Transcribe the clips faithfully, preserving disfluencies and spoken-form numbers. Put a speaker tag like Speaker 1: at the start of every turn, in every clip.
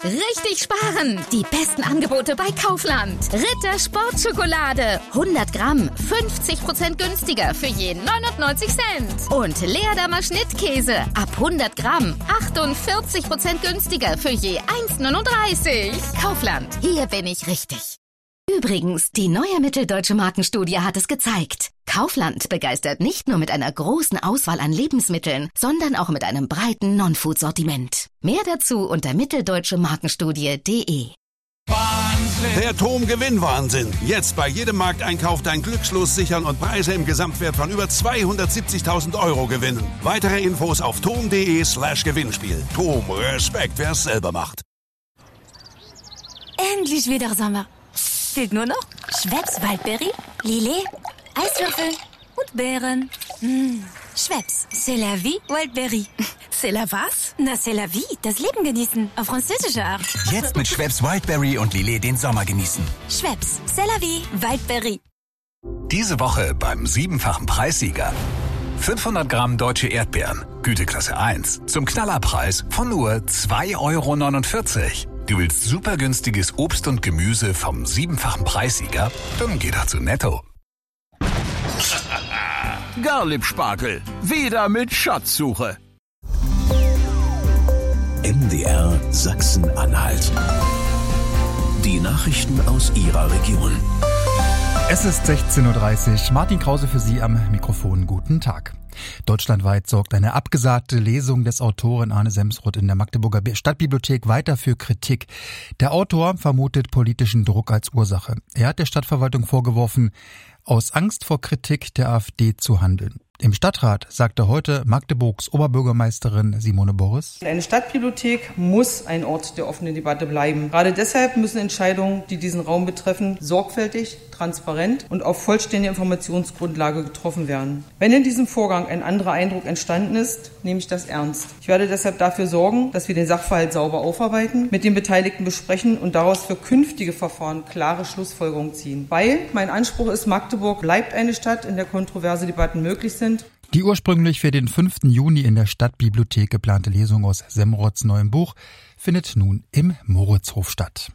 Speaker 1: Richtig sparen! Die besten Angebote bei Kaufland. Ritter Sportschokolade. hundert Gramm, fünfzig Prozent günstiger für je neunundneunzig Cent. Und Leerdammer Schnittkäse. Ab hundert Gramm, achtundvierzig Prozent günstiger für je eins neununddreißig. Kaufland, hier bin ich richtig. Übrigens, die neue Mitteldeutsche Markenstudie hat es gezeigt. Kaufland begeistert nicht nur mit einer großen Auswahl an Lebensmitteln, sondern auch mit einem breiten Non-Food-Sortiment. Mehr dazu unter mitteldeutsche markenstudie punkt de.
Speaker 2: Der T O M Gewinnwahnsinn. Jetzt bei jedem Markteinkauf dein Glückslos sichern und Preise im Gesamtwert von über zweihundertsiebzigtausend Euro gewinnen. Weitere Infos auf tom.de slash Gewinnspiel. T O M, Respekt, wer es selber macht.
Speaker 3: Endlich wieder Sommer. Fehlt nur noch Schweppes Waldberry, Lillet, Eiswürfel und Beeren. Mmh. Schweppes, c'est la vie, Wildberry.
Speaker 4: C'est la was?
Speaker 3: Na, c'est la vie, das Leben genießen, auf französische Art.
Speaker 5: Jetzt mit Schweppes Wildberry und Lillet den Sommer genießen.
Speaker 3: Schweppes, c'est la vie, Wildberry.
Speaker 5: Diese Woche beim siebenfachen Preissieger. fünfhundert Gramm deutsche Erdbeeren, Güteklasse eins, zum Knallerpreis von nur zwei Euro neunundvierzig. Du willst super günstiges Obst und Gemüse vom siebenfachen Preissieger? Dann geh doch zu Netto.
Speaker 6: Garlip-Spargel, wieder mit Schatzsuche.
Speaker 7: M D R Sachsen-Anhalt. Die Nachrichten aus Ihrer Region.
Speaker 8: Es ist sechzehn Uhr dreißig. Martin Krause für Sie am Mikrofon. Guten Tag. Deutschlandweit sorgt eine abgesagte Lesung des Autoren Arne Semsrott in der Magdeburger Stadtbibliothek weiter für Kritik. Der Autor vermutet politischen Druck als Ursache. Er hat der Stadtverwaltung vorgeworfen, aus Angst vor Kritik der AfD zu handeln. Im Stadtrat sagte heute Magdeburgs Oberbürgermeisterin Simone Boris:
Speaker 9: Eine Stadtbibliothek muss ein Ort der offenen Debatte bleiben. Gerade deshalb müssen Entscheidungen, die diesen Raum betreffen, sorgfältig, transparent und auf vollständiger Informationsgrundlage getroffen werden. Wenn in diesem Vorgang ein anderer Eindruck entstanden ist, nehme ich das ernst. Ich werde deshalb dafür sorgen, dass wir den Sachverhalt sauber aufarbeiten, mit den Beteiligten besprechen und daraus für künftige Verfahren klare Schlussfolgerungen ziehen. Weil mein Anspruch ist, Magdeburg bleibt eine Stadt, in der kontroverse Debatten möglich sind.
Speaker 8: Die ursprünglich für den fünften Juni in der Stadtbibliothek geplante Lesung aus Semsrotts neuem Buch findet nun im Moritzhof statt.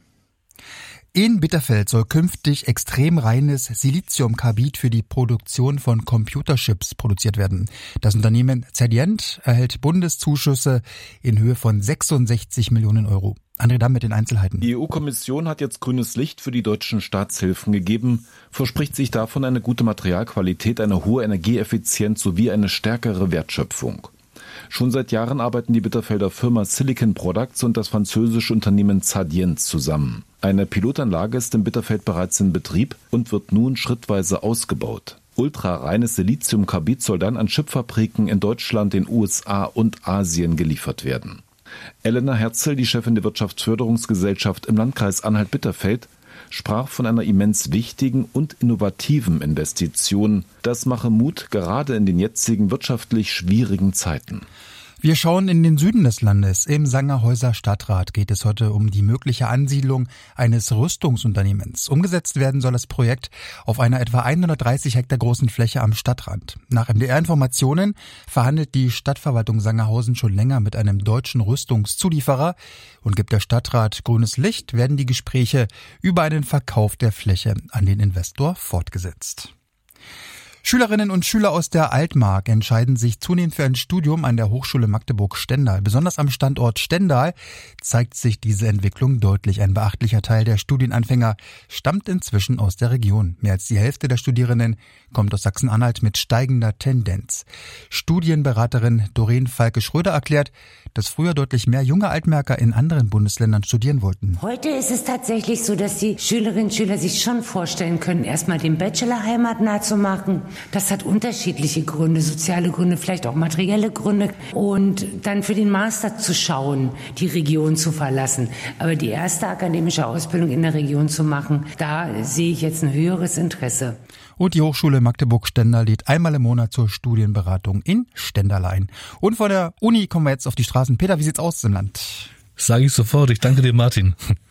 Speaker 8: In Bitterfeld soll künftig extrem reines Siliziumkarbid für die Produktion von Computerchips produziert werden. Das Unternehmen Zedient erhält Bundeszuschüsse in Höhe von sechsundsechzig Millionen Euro. André Damm mit den Einzelheiten.
Speaker 10: Die E U-Kommission hat jetzt grünes Licht für die deutschen Staatshilfen gegeben, verspricht sich davon eine gute Materialqualität, eine hohe Energieeffizienz sowie eine stärkere Wertschöpfung. Schon seit Jahren arbeiten die Bitterfelder Firma Silicon Products und das französische Unternehmen Zedient zusammen. Eine Pilotanlage ist in Bitterfeld bereits in Betrieb und wird nun schrittweise ausgebaut. Ultrareines Siliziumkarbid soll dann an Chipfabriken in Deutschland, den U S A und Asien geliefert werden. Elena Herzl, die Chefin der Wirtschaftsförderungsgesellschaft im Landkreis Anhalt-Bitterfeld, sprach von einer immens wichtigen und innovativen Investition. Das mache Mut, gerade in den jetzigen wirtschaftlich schwierigen Zeiten.
Speaker 8: Wir schauen in den Süden des Landes. Im Sangerhäuser Stadtrat geht es heute um die mögliche Ansiedlung eines Rüstungsunternehmens. Umgesetzt werden soll das Projekt auf einer etwa hundertdreißig Hektar großen Fläche am Stadtrand. Nach M D R-Informationen verhandelt die Stadtverwaltung Sangerhausen schon länger mit einem deutschen Rüstungszulieferer und gibt der Stadtrat grünes Licht, werden die Gespräche über einen Verkauf der Fläche an den Investor fortgesetzt. Schülerinnen und Schüler aus der Altmark entscheiden sich zunehmend für ein Studium an der Hochschule Magdeburg-Stendal. Besonders am Standort Stendal zeigt sich diese Entwicklung deutlich. Ein beachtlicher Teil der Studienanfänger stammt inzwischen aus der Region. Mehr als die Hälfte der Studierenden kommt aus Sachsen-Anhalt mit steigender Tendenz. Studienberaterin Doreen Falke-Schröder erklärt, dass früher deutlich mehr junge Altmärker in anderen Bundesländern studieren wollten.
Speaker 11: Heute ist es tatsächlich so, dass die Schülerinnen und Schüler sich schon vorstellen können, erstmal den Bachelor heimatnah zu machen. Das hat unterschiedliche Gründe, soziale Gründe, vielleicht auch materielle Gründe. Und dann für den Master zu schauen, die Region zu verlassen. Aber die erste akademische Ausbildung in der Region zu machen, da sehe ich jetzt ein höheres Interesse.
Speaker 8: Und die Hochschule Magdeburg-Stendal lädt einmal im Monat zur Studienberatung in Stendal ein. Und von der Uni kommen wir jetzt auf die Straßen. Peter, wie sieht's aus im Land?
Speaker 12: Sage ich sofort. Ich danke dir, Martin.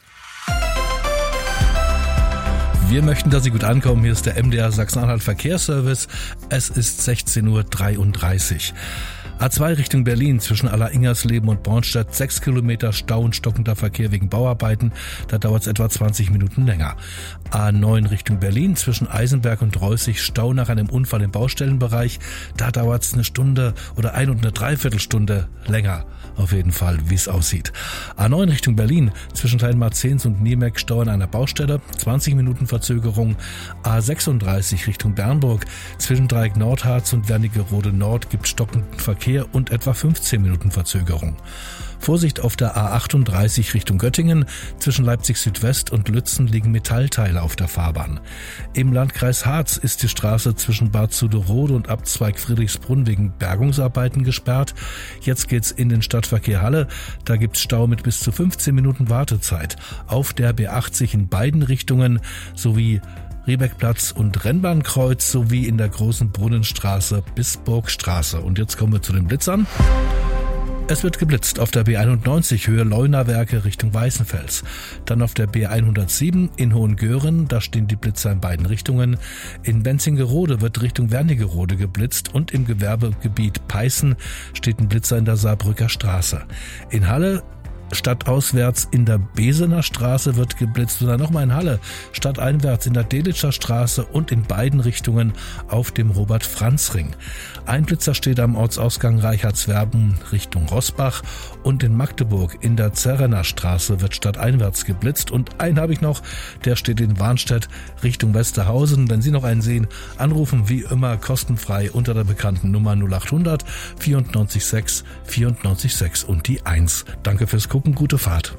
Speaker 12: Wir möchten, dass Sie gut ankommen. Hier ist der M D R Sachsen-Anhalt Verkehrsservice. Es ist sechzehn Uhr dreiunddreißig. A zwei Richtung Berlin zwischen Aller-Ingersleben und Bornstedt, sechs Kilometer Stau und stockender Verkehr wegen Bauarbeiten, da dauert es etwa zwanzig Minuten länger. A neun Richtung Berlin zwischen Eisenberg und Reußig, Stau nach einem Unfall im Baustellenbereich, da dauert es eine Stunde oder ein und eine Dreiviertelstunde länger. Auf jeden Fall, wie es aussieht. A neun Richtung Berlin zwischen Kleinmarzens und Niemek, Stau an einer Baustelle, zwanzig Minuten Verzögerung. A sechsunddreißig Richtung Bernburg zwischen Dreieck Nordharz und Wernigerode Nord gibt stockenden Verkehr und etwa fünfzehn Minuten Verzögerung. Vorsicht auf der A achtunddreißig Richtung Göttingen. Zwischen Leipzig Südwest und Lützen liegen Metallteile auf der Fahrbahn. Im Landkreis Harz ist die Straße zwischen Bad Zuderode und Abzweig Friedrichsbrunn wegen Bergungsarbeiten gesperrt. Jetzt geht's in den Stadtverkehr Halle. Da gibt's Stau mit bis zu fünfzehn Minuten Wartezeit. Auf der B achtzig in beiden Richtungen sowie Riebeckplatz und Rennbahnkreuz sowie in der Großen Brunnenstraße bis Burgstraße. Und jetzt kommen wir zu den Blitzern. Es wird geblitzt auf der B einundneunzig Höhe Leunawerke Richtung Weißenfels. Dann auf der B hundertsieben in Hohengören, da stehen die Blitzer in beiden Richtungen. In Benzingerode wird Richtung Wernigerode geblitzt und im Gewerbegebiet Peißen steht ein Blitzer in der Saarbrücker Straße. In Halle stadtauswärts in der Besener Straße wird geblitzt und dann nochmal in Halle stadteinwärts in der Delitscher Straße und in beiden Richtungen auf dem Robert-Franz-Ring. Ein Blitzer steht am Ortsausgang Reichertswerben Richtung Rossbach und in Magdeburg in der Zerrener Straße wird stadteinwärts geblitzt und einen habe ich noch, der steht in Warnstedt Richtung Westerhausen. Wenn Sie noch einen sehen, anrufen wie immer kostenfrei unter der bekannten Nummer null achthundert vierundneunzig sechs vierundneunzig sechs und die eins. Danke fürs Gucken, gute Fahrt.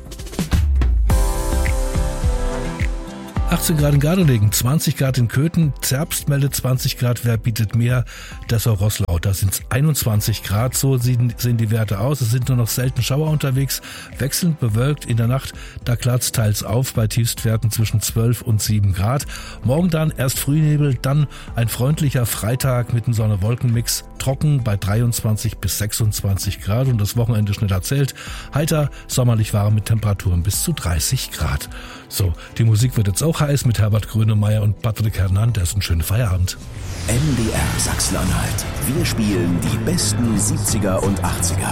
Speaker 12: achtzehn Grad in Gardelegen, zwanzig Grad in Köthen, Zerbst meldet zwanzig Grad, wer bietet mehr? Dessau-Roßlau, da sind es einundzwanzig Grad, so sehen, sehen die Werte aus. Es sind nur noch selten Schauer unterwegs, wechselnd bewölkt in der Nacht, da klart's teils auf bei Tiefstwerten zwischen zwölf und sieben Grad. Morgen dann erst Frühnebel, dann ein freundlicher Freitag mit einem Sonne-Wolken-Mix, trocken bei dreiundzwanzig bis sechsundzwanzig Grad und das Wochenende schnell erzählt. Heiter, sommerlich warm mit Temperaturen bis zu dreißig Grad. So, die Musik wird jetzt auch heiß mit Herbert Grönemeyer und Patrick Hernandez. Einen schönen Feierabend.
Speaker 7: M D R Sachsen-Anhalt. Wir spielen die besten siebziger und achtziger.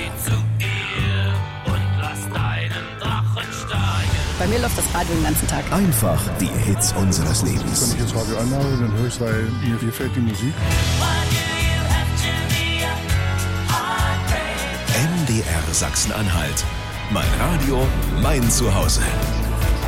Speaker 4: Bei mir läuft das Radio den ganzen Tag.
Speaker 7: Einfach die Hits unseres Lebens.
Speaker 13: Wenn ich das Radio anmache, dann höre ich es, weil mir gefällt die Musik.
Speaker 7: M D R Sachsen-Anhalt. Mein Radio, mein Zuhause.